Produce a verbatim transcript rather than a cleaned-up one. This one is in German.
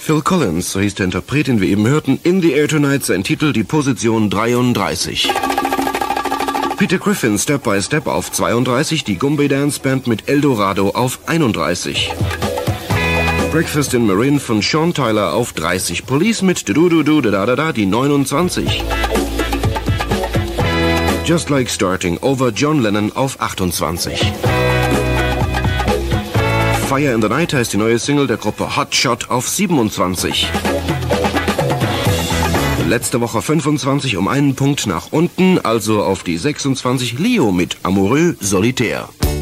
Phil Collins, so hieß der Interpret, den wir eben hörten, In the Air Tonight, sein Titel, die Position dreiunddreißig. Peter Griffin, Step by Step auf zweiunddreißig, die Goombay Dance Band mit Eldorado auf einunddreißig. Breakfast in Marin von Sean Tyler auf dreißig, Police mit Du Du Du Da Da Da, die neunundzwanzig. Just Like Starting Over John Lennon auf achtundzwanzig. Fire in the Night heißt die neue Single der Gruppe Hot Shot auf siebenundzwanzig. Letzte Woche fünfundzwanzig um einen Punkt nach unten, also auf die sechsundzwanzig, Leo mit Amoureux Solitaire.